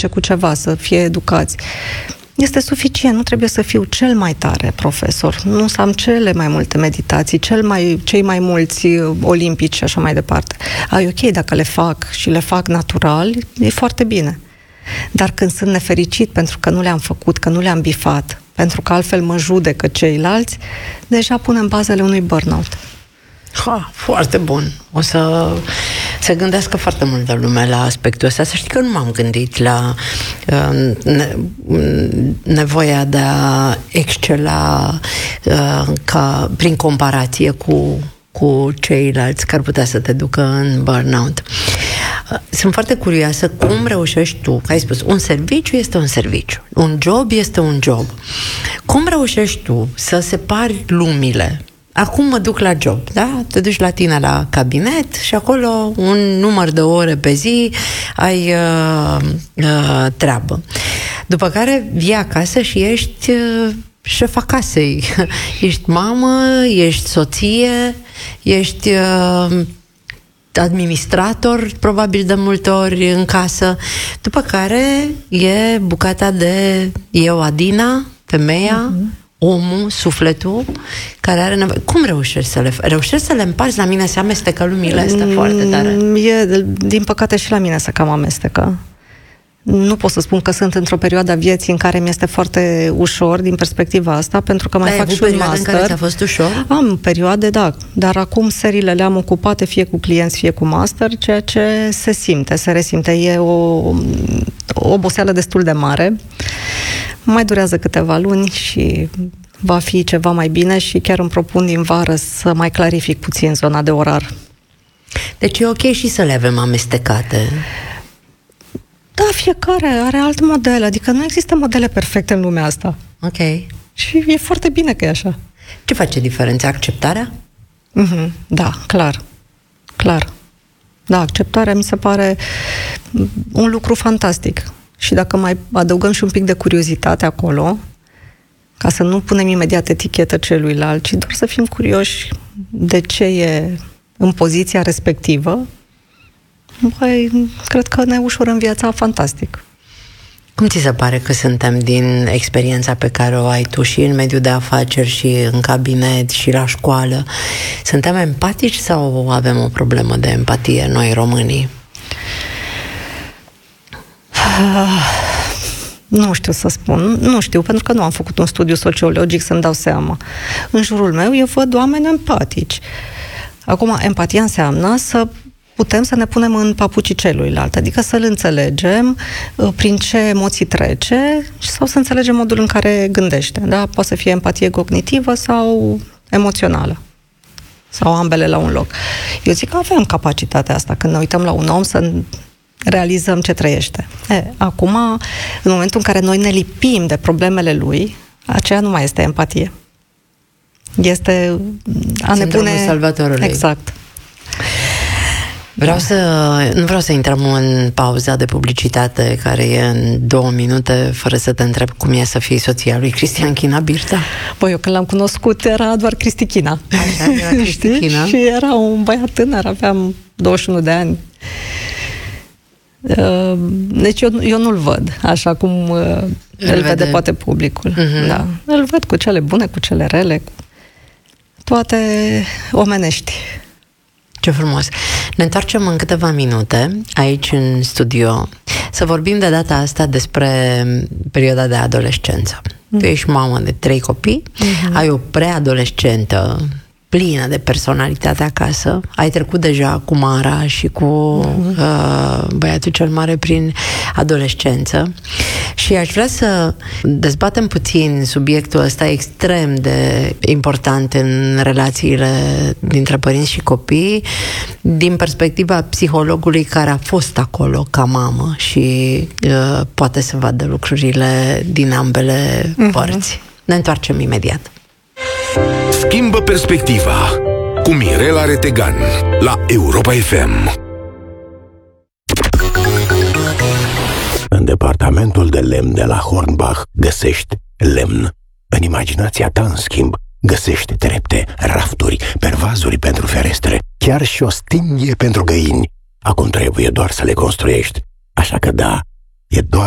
joace cu ceva, să fie educați. Este suficient, nu trebuie să fiu cel mai tare profesor, nu să am cele mai multe meditații, cei mai mulți olimpici și așa mai departe. E ok dacă le fac și le fac natural, e foarte bine. Dar când sunt nefericit pentru că nu le-am făcut, că nu le-am bifat, pentru că altfel mă judecă ceilalți, deja punem bazele unui burnout. Foarte bun. O să se gândească foarte multă lume la aspectul ăsta. Să știi că nu m-am gândit la nevoia de a excela prin comparație cu ceilalți care ar putea să te ducă în burnout. Sunt foarte curioasă cum reușești tu, că ai spus, un serviciu este un serviciu, un job este un job. Cum reușești tu să separi lumile? Acum mă duc la job, da? Te duci la tine la cabinet și acolo un număr de ore pe zi ai treabă. După care vii acasă și ești șefa casei. Ești mamă, ești soție, ești administrator, probabil de multe ori în casă. După care e bucata de eu, Adina, femeia, omul, sufletul, care are nevoie. Cum reușești să le împarți? La mine se amestecă lumile astea foarte tare. Din păcate și la mine se cam amestecă. Nu pot să spun că sunt într-o perioadă a vieții în care mi-este foarte ușor din perspectiva asta, pentru că mai fac și un master. În care ți-a fost ușor? Am perioade, da, dar acum seriile le-am ocupate fie cu clienți, fie cu master, ceea ce se resimte. E o oboseală destul de mare. Mai durează câteva luni și va fi ceva mai bine și chiar îmi propun din vară să mai clarific puțin zona de orar. Deci e ok și să le avem amestecate. Da, fiecare are alt model, adică nu există modele perfecte în lumea asta. Ok. Și e foarte bine că e așa. Ce face diferența? Acceptarea? Da, clar. Da, acceptarea mi se pare un lucru fantastic. Și dacă mai adăugăm și un pic de curiozitate acolo, ca să nu punem imediat etichetă celuilalt, ci doar să fim curioși de ce e în poziția respectivă, cred că ne ușurăm viața fantastic. Cum ți se pare că suntem din experiența pe care o ai tu și în mediul de afaceri și în cabinet și la școală? Suntem empatici sau avem o problemă de empatie noi românii? Nu știu să spun. Nu știu, pentru că nu am făcut un studiu sociologic să-mi dau seama. În jurul meu eu văd oameni empatici. Acum, empatia înseamnă să putem să ne punem în papucii celuilalt, adică să-l înțelegem prin ce emoții trece sau să înțelegem modul în care gândește. Da? Poate să fie empatie cognitivă sau emoțională. Sau ambele la un loc. Eu zic că avem capacitatea asta când ne uităm la un om să realizăm ce trăiește. Acum, în momentul în care noi ne lipim de problemele lui, aceea nu mai este empatie. Este a ne pune... Salvatorului. Exact. Nu vreau să intrăm în pauza de publicitate care e în 2 minute, fără să te întreb cum e să fii soția lui Cristian China Birta. Băi, eu când l-am cunoscut era doar Cristi China. Așa, era Cristi China. Și era un băiat tânăr, aveam 21 de ani. Deci eu nu-l văd așa cum îl vede poate publicul. Da. Îl văd cu cele bune, cu cele rele, cu toate omenești. Ce frumos! Ne întoarcem în câteva minute aici în studio să vorbim de data asta despre perioada de adolescență. Tu ești mamă de 3 copii, ai o preadolescentă plină de personalitate acasă, ai trecut deja cu Mara și cu băiatul cel mare prin adolescență și aș vrea să dezbatem puțin subiectul ăsta extrem de important în relațiile dintre părinți și copii din perspectiva psihologului care a fost acolo ca mamă și poate să vadă lucrurile din ambele părți. Ne întoarcem imediat. Schimbă perspectiva cu Mirela Retegan la Europa FM. În departamentul de lemn de la Hornbach găsești lemn. În imaginația ta, în schimb, găsești trepte, rafturi, pervazuri pentru ferestre, chiar și o stinghie pentru găini. Acum trebuie doar să le construiești. Așa că da, e doar